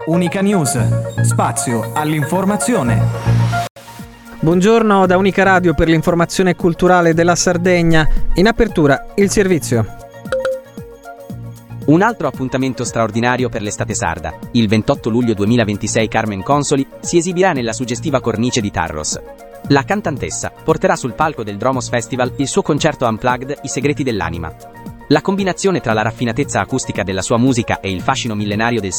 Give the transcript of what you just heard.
Unica News, spazio all'informazione. Buongiorno da Unica Radio per l'informazione culturale della Sardegna. In apertura il servizio. Un altro appuntamento straordinario per l'estate sarda. Il 28 luglio 2026 Carmen Consoli si esibirà nella suggestiva cornice di Tarros. La cantantessa porterà sul palco del Dromos Festival il suo concerto unplugged I segreti dell'anima. La combinazione tra la raffinatezza acustica della sua musica e il fascino millenario del